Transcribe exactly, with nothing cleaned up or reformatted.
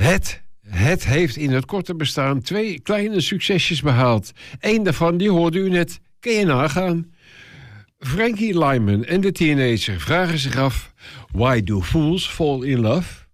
Het, het heeft in het korte bestaan twee kleine succesjes behaald. Eén daarvan, die hoorde u net, kan je nagaan. Frankie Lymon en de Teenager vragen zich af... Why do fools fall in love?